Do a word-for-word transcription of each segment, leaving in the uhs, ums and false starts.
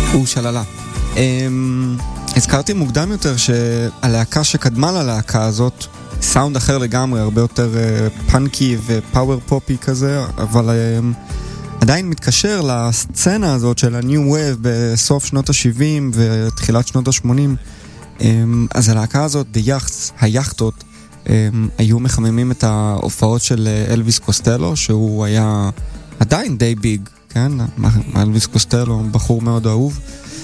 ושללה. הזכרתי מוקדם יותר שהלהקה שקדמה ללהקה הזאת, סאונד אחר לגמרי, הרבה יותר פאנקי ופאוור פופי כזה, אבל עדיין מתקשר לסצנה הזאת של ה-New Wave בסוף שנות ה-שבעים ותחילת שנות ה-שמונים. אז הלהקה הזאת, The Yachts, היאכטות, היו מחממים את ההופעות של אלוויס קוסטלו, שהוא היה עדיין די ביג, כן? אלוויס קוסטלו, בחור מאוד אהוב.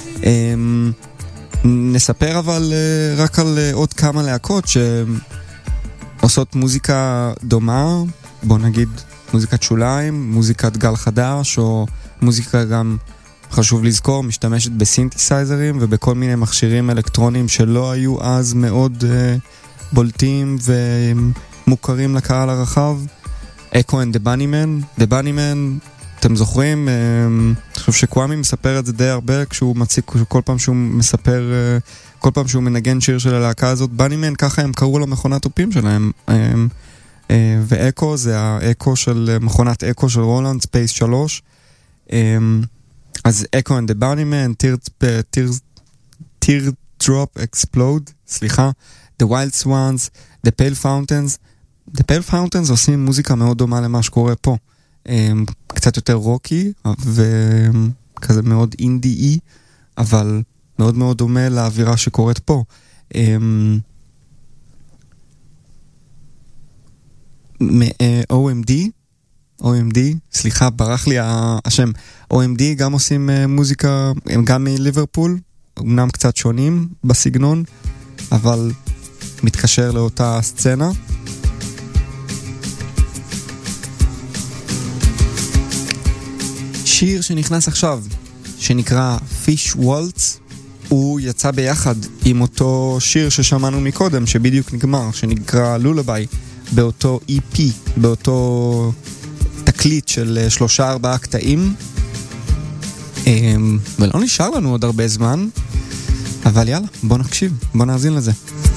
נספר אבל רק על עוד כמה להקות שעושות מוזיקה דומה, בוא נגיד מוזיקת שוליים, מוזיקת גל חדש, או מוזיקה גם, חשוב לזכור, משתמשת בסינתסייזרים ובכל מיני מכשירים אלקטרוניים שלא היו אז מאוד uh, בולטים ומוכרים לקהל הרחב. אקו and the Bunnymen, the Bunnymen, אתם זוכרים? אני חושב שקוואמי מספר את זה די הרבה כשהוא מציג, כל פעם שהוא מספר, כל פעם שהוא מנגן שיר של הלהקה הזאת, בנימן, ככה הם קראו למכונת טופים שלהם. ואקו זה האקו של מכונת אקו של רולנד, ספייס שלוש. אז אקו and the Bunnymen, Teardrop Explode, סליחה, The Wild Swans, The Pale Fountains. The Pale Fountains עושים מוזיקה מאוד דומה למה שקורה פה. קצת יותר רוקי וכזה מאוד אינדי-אי, אבל מאוד מאוד דומה לאווירה שקורית פה. או אם די, או אם די, סליחה, ברח לי השם. או אם די גם עושים מוזיקה, הם גם מליברפול, אמנם קצת שונים בסגנון, אבל מתקשר לאותה סצנה. שיר שנכנס עכשיו, שנקרא Fish Waltz, הוא יצא ביחד עם אותו שיר ששמענו מקודם, שבדיוק נגמר, שנקרא לולביי, באותו אי פי, באותו תקליט של שלושה ארבעה קטעים. ולא נשאר לנו עוד הרבה זמן, אבל יאללה, בוא נקשיב, בוא נאזין לזה.